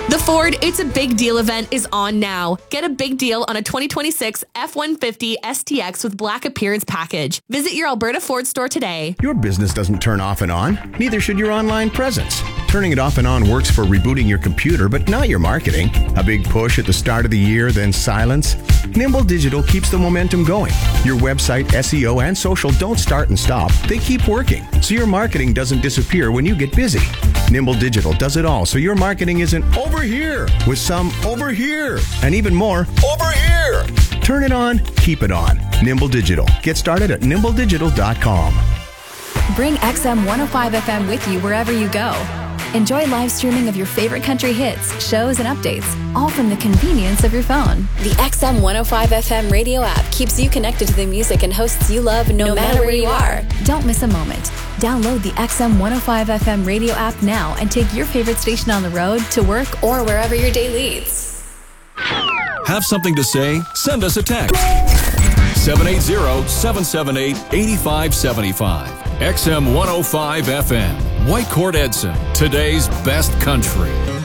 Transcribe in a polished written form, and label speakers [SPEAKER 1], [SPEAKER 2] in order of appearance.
[SPEAKER 1] The Ford It's a Big Deal event is on now. Get a big deal on a 2026 F-150 STX with Black Appearance Package. Visit your Alberta Ford store today.
[SPEAKER 2] Your business doesn't turn off and on. Neither should your online presence. Turning it off and on works for rebooting your computer, but not your marketing. A big push at the start of the year, then silence. Nimble Digital keeps the momentum going. Your website, SEO, and social don't start and stop. They keep working, so your marketing doesn't disappear when you get busy. Nimble Digital does it all, so your marketing isn't over here with some over here and even more over here. Turn it on, keep it on. Nimble Digital. Get started at nimbledigital.com.
[SPEAKER 3] Bring XM 105 FM with you wherever you go. Enjoy live streaming of your favorite country hits, shows, and updates, all from the convenience of your phone. The XM 105 FM radio app keeps you connected to the music and hosts you love no matter where you are. Don't miss a moment. Download the XM 105 FM radio app now and take your favorite station on the road, to work, or wherever your day leads.
[SPEAKER 4] Have something to say? Send us a text. 780-778-8575. XM 105 FM. Whitecourt Edson. Today's best country.